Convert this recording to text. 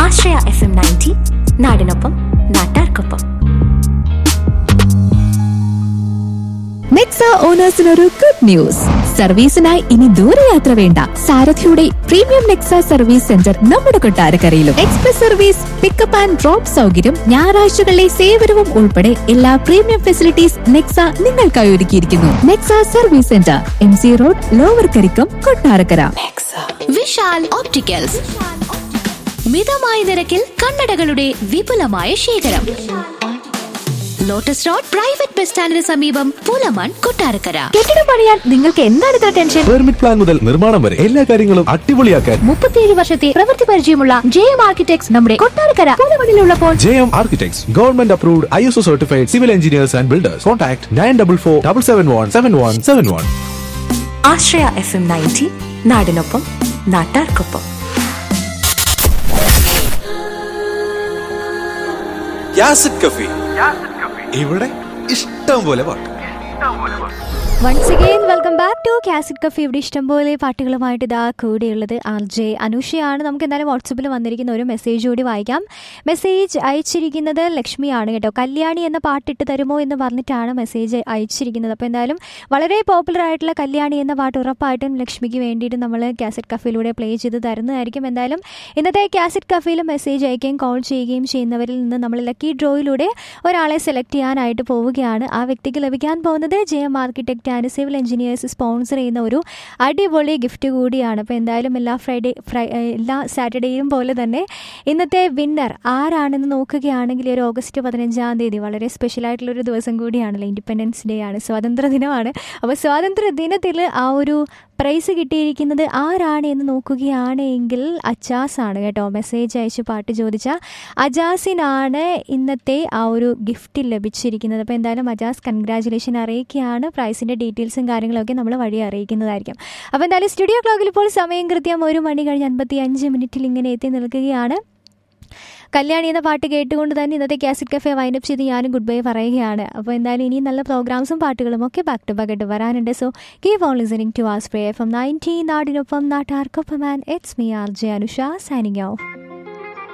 ആശ്രയ FM 90 നാടിനൊപ്പം നാട്ടാർക്കൊപ്പം. Nexa ഓണേഴ്സിനൊരു good news. സർവീസിനായി ഇനി ദൂരയാത്ര വേണ്ട. സാരഥിയുടെ പ്രീമിയം നെക്സ സർവീസ് സെന്റർ നമ്മുടെ കൊട്ടാരക്കരയിലും. Express service, pickup and drop സൗകര്യം, ഞായറാഴ്ചകളിലെ സേവനവും ഉൾപ്പെടെ എല്ലാ പ്രീമിയം ഫെസിലിറ്റീസ് നെക്സ നിങ്ങൾക്കായി ഒരുക്കിയിരിക്കുന്നു. Nexa service centre, MC road, lower Karikkam, Kottarakkara. Vishal opticals, മിതമായ നിരക്കിൽ കണ്ണടകളുടെ വിപുലമായ ശേഖരം. ലോട്ടസ് റോഡ് പ്രൈവറ്റ് ബസ് സ്റ്റാൻഡിന് സമീപം, പുലമൺ, കൊട്ടാരക്കര. കെട്ടിടം പണിയാൻ നിങ്ങൾക്ക് എന്താണ് ഇത്ര ടെൻഷൻ? പെർമിറ്റ് പ്ലാൻ മുതൽ നിർമ്മാണം വരെ എല്ലാ കാര്യങ്ങളും അടിപൊളിയാക്കാൻ 37 വർഷത്തെ പ്രവൃത്തി പരിചയമുള്ള JM ആർക്കിടെക്ട്സ് നമ്മുടെ Kottarakkara പുലമണിലുള്ളപ്പോൾ. JM Architects, Government Approved, ISO Certified Civil Engineers and Builders. Contact 9447717171. Ashraya FM 90 നാടിനൊപ്പം നാട്ടാർക്കൊപ്പം. യാസിഡ് കഫി, ഇവിടെ ഇഷ്ടം പോലെ പാട്ട്. Once again welcome back to cassette cafe. ഇവിടെ ഇഷ്ടംപോലെ പാട്ടുകളുമായിട്ട് ഇതാ കൂടെയുള്ളത് RJ അനുഷയാണ്. നമുക്ക് എന്തായാലും വാട്സപ്പിൽ വന്നിരിക്കുന്ന ഒരു മെസ്സേജ് കൂടി വായിക്കാം. മെസ്സേജ് അയച്ചിരിക്കുന്നത് ലക്ഷ്മിയാണ് കേട്ടോ. കല്യാണി എന്ന പാട്ടിട്ട് തരുമോ എന്ന് പറഞ്ഞിട്ടാണ് മെസ്സേജ് അയച്ചിരിക്കുന്നത്. അപ്പോൾ എന്തായാലും വളരെ പോപ്പുലർ ആയിട്ടുള്ള കല്യാണി എന്ന പാട്ട് ഉറപ്പായിട്ടും ലക്ഷ്മിക്ക് വേണ്ടിയിട്ട് നമ്മൾ കാസറ്റ് കഫേയിലൂടെ പ്ലേ ചെയ്ത് തരുന്നതായിരിക്കും. എന്തായാലും ഇന്നത്തെ കാസറ്റ് കഫേയിൽ മെസ്സേജ് അയക്കുകയും കോൾ ചെയ്യുകയും ചെയ്യുന്നവരിൽ നിന്ന് നമ്മൾ ലക്കി ഡ്രോയിലൂടെ ഒരാളെ സെലക്ട് ചെയ്യാനായിട്ട് പോവുകയാണ്. ആ വ്യക്തിക്ക് ലഭിക്കാൻ പോകുന്നത് JM architect and civil engineers sponsor ചെയ്യുന്ന ഒരു അടിപൊളി ഗിഫ്റ്റ് കൂടിയാണ്. അപ്പോൾ എന്തായാലും എല്ലാ സാറ്റർഡേയും പോലെ തന്നെ ഇന്നത്തെ വിന്നർ ആരാണെന്ന് നോക്കുകയാണെങ്കിൽ ഒരു ഓഗസ്റ്റ് 15-ാം തീയതി വളരെ സ്പെഷ്യലായിട്ടുള്ളൊരു ദിവസം കൂടിയാണല്ലോ. ഇൻഡിപെൻഡൻസ് ഡേ ആണ്, സ്വാതന്ത്ര്യ ദിനമാണ്. അപ്പോൾ സ്വാതന്ത്ര്യ ദിനത്തിൽ ആ ഒരു പ്രൈസ് കിട്ടിയിരിക്കുന്നത് ആരാണ് എന്ന് നോക്കുകയാണെങ്കിൽ അജാസ് ആണ് കേട്ടോ. മെസ്സേജ് അയച്ച് പാട്ട് ചോദിച്ച അജാസിനാണ് ഇന്നത്തെ ആ ഒരു ഗിഫ്റ്റ് ലഭിച്ചിരിക്കുന്നത്. അപ്പോൾ എന്തായാലും അജാസ് കൺഗ്രാജുലേഷൻ അറിയിക്കുകയാണ്. പ്രൈസിൻ്റെ ഡീറ്റെയിൽസും കാര്യങ്ങളൊക്കെ നമ്മൾ വഴി അറിയിക്കുന്നതായിരിക്കും. അപ്പോൾ എന്തായാലും സ്റ്റുഡിയോ ക്ലോക്കിൽ ഇപ്പോൾ സമയം കൃത്യം 1:55 ഇങ്ങനെ എത്തി നിൽക്കുകയാണ്. കല്യാണി എന്ന പാട്ട് കേട്ടുകൊണ്ട് തന്നെ ഇന്നത്തെ കാസറ്റ് കഫേ വൈൻഡപ്പ് ചെയ്ത് ഞാനും ഗുഡ് ബൈ പറയുകയാണ്. അപ്പോൾ എന്തായാലും ഇനി നല്ല പ്രോഗ്രാംസും പാട്ടുകളും ഒക്കെ ബാക്ക് ടു ബാക്ക് ആയിട്ട് വരാനുണ്ട്. So keep on listening to ആസ്പ്രേ FM 90 നാടിനൊപ്പം നാട്ടാർക്കൊപ്പം. And it's me RJ Anusha signing off.